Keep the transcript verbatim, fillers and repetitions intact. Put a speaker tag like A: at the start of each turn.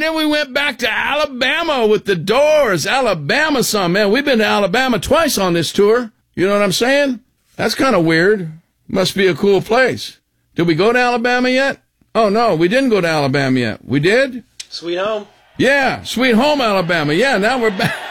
A: then we went back to Alabama with the Doors. Alabama song, man. We've been to Alabama twice on this tour. You know what I'm saying? That's kind of weird. Must be a cool place. Did we go to Alabama yet? Oh, no, we didn't go to Alabama yet. We did?
B: Sweet Home.
A: Yeah, Sweet Home, Alabama. Yeah, now we're back.